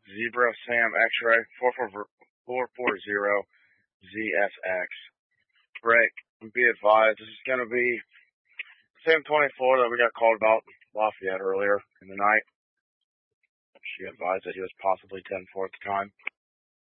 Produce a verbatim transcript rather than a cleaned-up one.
Zebra Sam X-Ray four four zero Z S X. Break, be advised, this is going to be the same twenty-four that we got called about Lafayette earlier in the night. She advised that he was possibly ten four at the time.